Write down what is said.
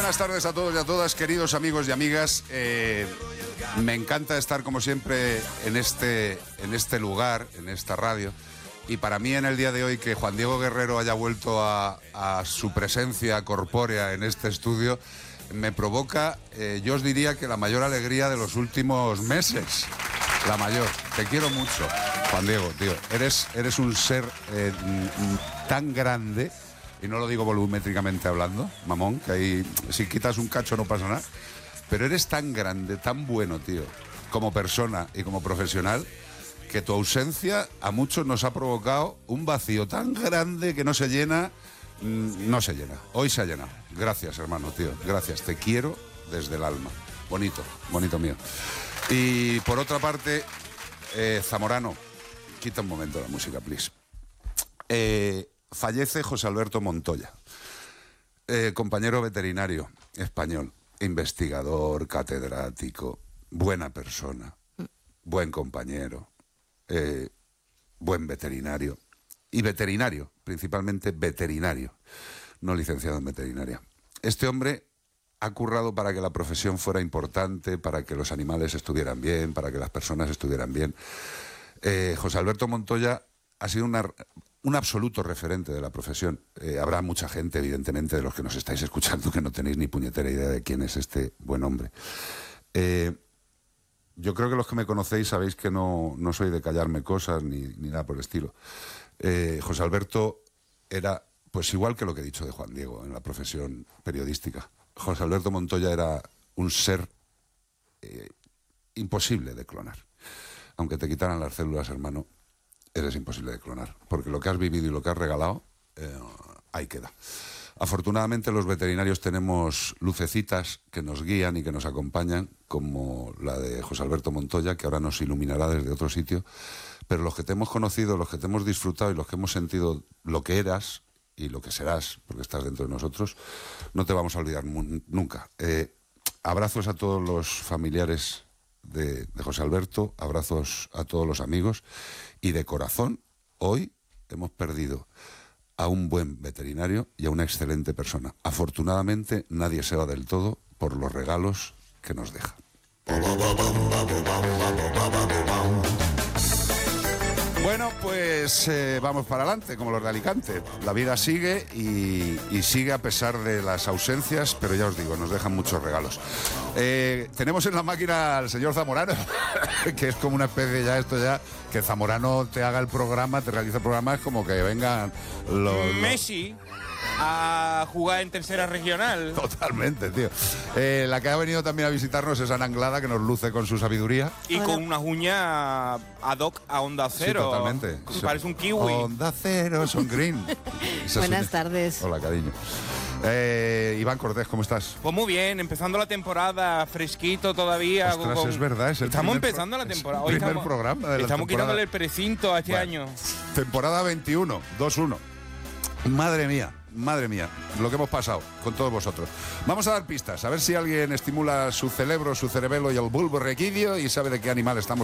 buenas tardes a todos y a todas, queridos amigos y amigas. Me encanta estar, como siempre, en este lugar, en esta radio. Y para mí, en el día de hoy, que Juan Diego Guerrero haya vuelto a su presencia corpórea en este estudio, me provoca, yo os diría que la mayor alegría de los últimos meses. La mayor. Te quiero mucho, Juan Diego, tío. Eres un ser tan grande, y no lo digo volumétricamente hablando, mamón, que ahí si quitas un cacho no pasa nada, pero eres tan grande, tan bueno, tío, como persona y como profesional, que tu ausencia a muchos nos ha provocado un vacío tan grande que no se llena. No se llena. Hoy se ha llenado. Gracias, hermano, tío. Gracias. Te quiero desde el alma. Bonito, bonito mío. Y por otra parte, Zamorano, quita un momento la música, please. Fallece José Alberto Montoya, compañero veterinario español, investigador, catedrático, buena persona, buen compañero, buen veterinario. Y veterinario, principalmente veterinario, no licenciado en veterinaria. Este hombre ha currado para que la profesión fuera importante, para que los animales estuvieran bien, para que las personas estuvieran bien. José Alberto Montoya ha sido un absoluto referente de la profesión. Habrá mucha gente, evidentemente, de los que nos estáis escuchando, que no tenéis ni puñetera idea de quién es este buen hombre. Yo creo que los que me conocéis sabéis que no soy de callarme cosas ni nada por el estilo. José Alberto era, pues igual que lo que he dicho de Juan Diego en la profesión periodística. José Alberto Montoya era un ser imposible de clonar. Aunque te quitaran las células, hermano, eres imposible de clonar. Porque lo que has vivido y lo que has regalado, ahí queda. Afortunadamente los veterinarios tenemos lucecitas que nos guían y que nos acompañan, como la de José Alberto Montoya, que ahora nos iluminará desde otro sitio. Pero los que te hemos conocido, los que te hemos disfrutado y los que hemos sentido lo que eras y lo que serás, porque estás dentro de nosotros, no te vamos a olvidar nunca. Abrazos a todos los familiares de José Alberto, abrazos a todos los amigos, y de corazón, hoy hemos perdido a un buen veterinario y a una excelente persona. Afortunadamente, nadie se va del todo por los regalos que nos deja. Bueno, pues vamos para adelante, como los de Alicante. La vida sigue y sigue a pesar de las ausencias, pero ya os digo, nos dejan muchos regalos. Tenemos en la máquina al señor Zamorano, que es como una especie que Zamorano te haga el programa, te realiza el programa, es como que vengan los... Messi a jugar en tercera regional. Totalmente, tío. La que ha venido también a visitarnos es Ana Anglada, que nos luce con su sabiduría. Y con unas uñas ad hoc a Onda Cero. Sí, totalmente. Parece un kiwi. Onda Cero, son green. Buenas tardes. Hola, cariño. Iván Cortés, ¿cómo estás? Pues muy bien, empezando la temporada, fresquito todavía. Ostras, es verdad, es el estamos empezando la temporada. Hoy primer programa de la estamos temporada. quitándole el precinto a este año. Temporada 21, 2-1. Madre mía, lo que hemos pasado con todos vosotros. Vamos a dar pistas, a ver si alguien estimula su cerebro, su cerebelo y el bulbo raquídeo y sabe de qué animal estamos